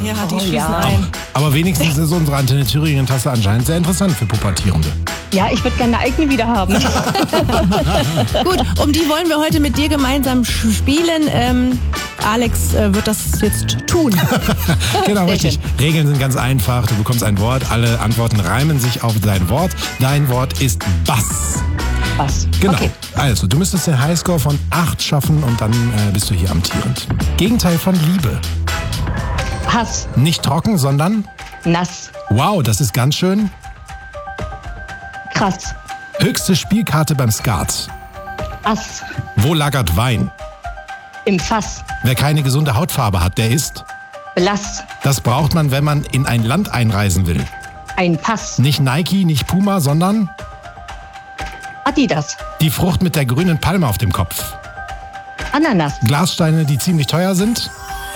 Gerhard, die schießen ja. ein. Aber wenigstens ist unsere Antenne Thüringen-Tasse anscheinend sehr interessant für Pubertierende. Ja, ich würde gerne eine eigene wieder haben. Gut, um die wollen wir heute mit dir gemeinsam spielen. Alex wird das jetzt tun. Genau, richtig. Regeln sind ganz einfach. Du bekommst ein Wort, alle Antworten reimen sich auf dein Wort. Dein Wort ist Bass. Was? Genau. Okay. Also, du müsstest den Highscore von 8 schaffen und dann bist du hier amtierend. Gegenteil von Liebe. Hass. Nicht trocken, sondern Nass. wow, das ist ganz schön. Krass. Höchste Spielkarte beim Skat. Ass. Wo lagert Wein? Im Fass. Wer keine gesunde Hautfarbe hat, der ist. Blass. Das braucht man, wenn man in ein Land einreisen will. Ein Pass. Nicht Nike, nicht Puma, sondern Adidas. die Frucht mit der grünen Palme auf dem Kopf. Ananas. Glassteine, die ziemlich teuer sind.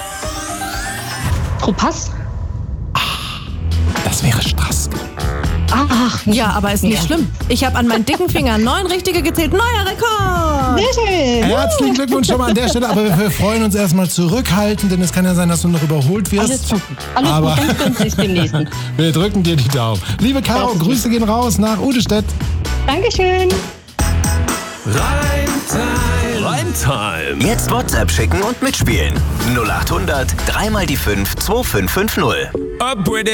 Trupass. Das wäre Strass. Ach, Ja, aber ist nicht schlimm. Ich habe an meinen dicken Fingern 9 richtige gezählt. Neuer Rekord! Sehr schön. Herzlichen Glückwunsch schon mal an der Stelle, aber wir freuen uns erstmal zurückhalten, denn es kann ja sein, dass du noch überholt wirst. Alles gut. Alles Aber- gut, dann bis dem nächsten. Wir drücken dir die Daumen. Liebe Caro, Das ist Grüße gehen raus nach Udestedt. Dankeschön. Primetime. Jetzt WhatsApp schicken und mitspielen. 0800 3 mal die 5 2550. Up with it.